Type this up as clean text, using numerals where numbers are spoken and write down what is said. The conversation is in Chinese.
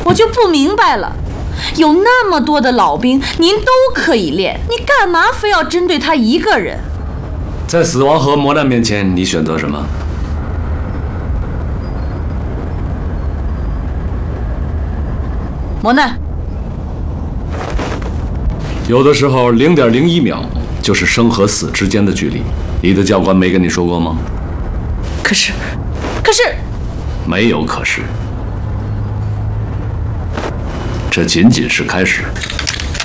我就不明白了，有那么多的老兵，您都可以练，你干嘛非要针对他一个人？ 在死亡和磨难面前，你选择什么？ 磨难。 有的时候0.01秒就是生和死之间的距离，你的教官没跟你说过吗？ 可是， 没有可是，这仅仅是开始。